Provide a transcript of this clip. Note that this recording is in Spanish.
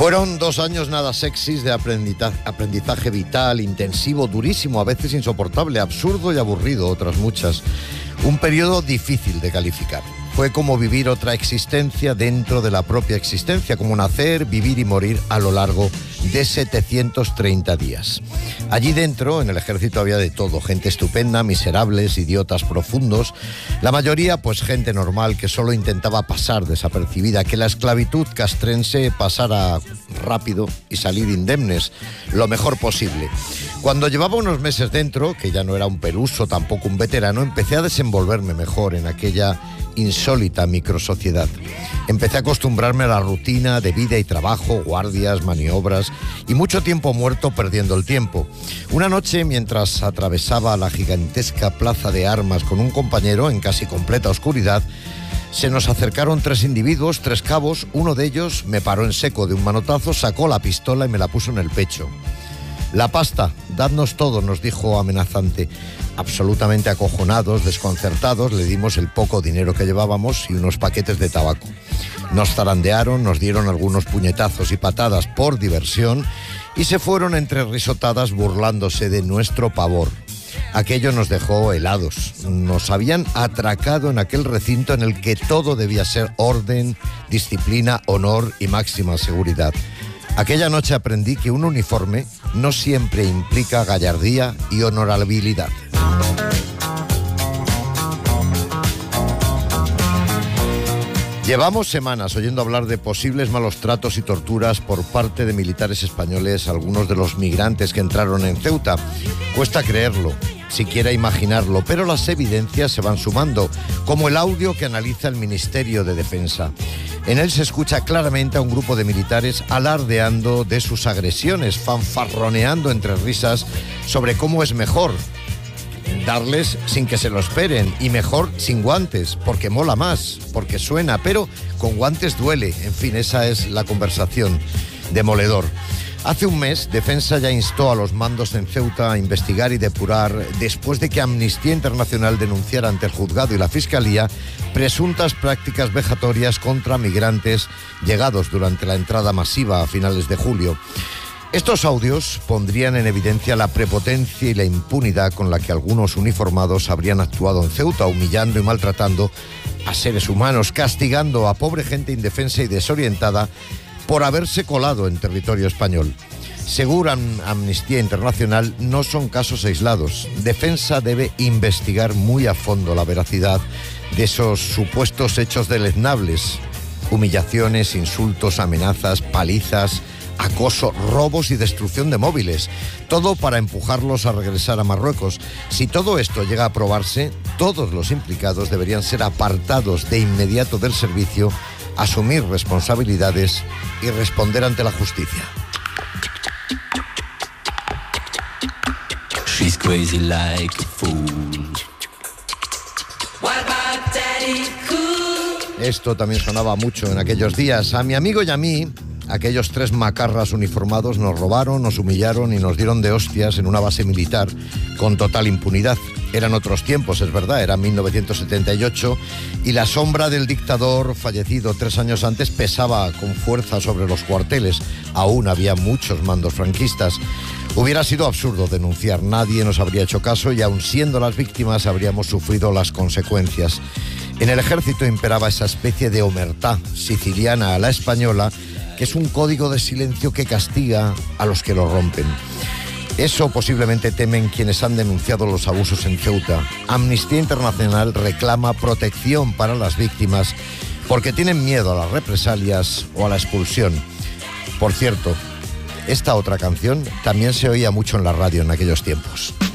Fueron 2 años nada sexys de aprendizaje vital, intensivo, durísimo, a veces insoportable, absurdo y aburrido, otras muchas. Un periodo difícil de calificar. Fue como vivir otra existencia dentro de la propia existencia, como nacer, vivir y morir a lo largo de 730 días. Allí dentro, en el ejército, había de todo, gente estupenda, miserables, idiotas profundos, la mayoría pues gente normal que solo intentaba pasar desapercibida, que la esclavitud castrense pasara rápido y salir indemnes, lo mejor posible. Cuando llevaba unos meses dentro, que ya no era un peluso, tampoco un veterano, empecé a desenvolverme mejor en aquella insólita microsociedad. Empecé a acostumbrarme a la rutina de vida y trabajo, guardias, maniobras y mucho tiempo muerto perdiendo el tiempo. Una noche, mientras atravesaba la gigantesca plaza de armas con un compañero en casi completa oscuridad, se nos acercaron 3 individuos, 3 cabos. Uno de ellos me paró en seco de un manotazo, sacó la pistola y me la puso en el pecho. «La pasta, dadnos todo», nos dijo amenazante. Absolutamente acojonados, desconcertados, le dimos el poco dinero que llevábamos y unos paquetes de tabaco. Nos zarandearon, nos dieron algunos puñetazos y patadas por diversión y se fueron entre risotadas burlándose de nuestro pavor. Aquello nos dejó helados. Nos habían atracado en aquel recinto en el que todo debía ser orden, disciplina, honor y máxima seguridad. Aquella noche aprendí que un uniforme no siempre implica gallardía y honorabilidad. Llevamos semanas oyendo hablar de posibles malos tratos y torturas por parte de militares españoles a algunos de los migrantes que entraron en Ceuta. Cuesta creerlo, siquiera imaginarlo, pero las evidencias se van sumando, como el audio que analiza el Ministerio de Defensa. En él se escucha claramente a un grupo de militares alardeando de sus agresiones, fanfarroneando entre risas sobre cómo es mejor darles sin que se lo esperen y mejor sin guantes, porque mola más, porque suena, pero con guantes duele. En fin, esa es la conversación. Demoledor. Hace un mes, Defensa ya instó a los mandos en Ceuta a investigar y depurar, después de que Amnistía Internacional denunciara ante el juzgado y la Fiscalía presuntas prácticas vejatorias contra migrantes llegados durante la entrada masiva a finales de julio. Estos audios pondrían en evidencia la prepotencia y la impunidad con la que algunos uniformados habrían actuado en Ceuta, humillando y maltratando a seres humanos, castigando a pobre gente indefensa y desorientada por haberse colado en territorio español. Según Amnistía Internacional, no son casos aislados. Defensa debe investigar muy a fondo la veracidad de esos supuestos hechos deleznables: humillaciones, insultos, amenazas, palizas, acoso, robos y destrucción de móviles. Todo para empujarlos a regresar a Marruecos. Si todo esto llega a probarse, todos los implicados deberían ser apartados de inmediato del servicio, asumir responsabilidades y responder ante la justicia. She's crazy like a fool. What about Daddy Cool? Esto también sonaba mucho en aquellos días. A mi amigo y a mí, aquellos 3 macarras uniformados nos robaron, nos humillaron y nos dieron de hostias en una base militar con total impunidad. Eran otros tiempos, es verdad, era 1978 y la sombra del dictador fallecido 3 años antes pesaba con fuerza sobre los cuarteles. Aún había muchos mandos franquistas. Hubiera sido absurdo denunciar, nadie nos habría hecho caso y aun siendo las víctimas habríamos sufrido las consecuencias. En el ejército imperaba esa especie de omertá siciliana a la española, que es un código de silencio que castiga a los que lo rompen. Eso posiblemente temen quienes han denunciado los abusos en Ceuta. Amnistía Internacional reclama protección para las víctimas porque tienen miedo a las represalias o a la expulsión. Por cierto, esta otra canción también se oía mucho en la radio en aquellos tiempos.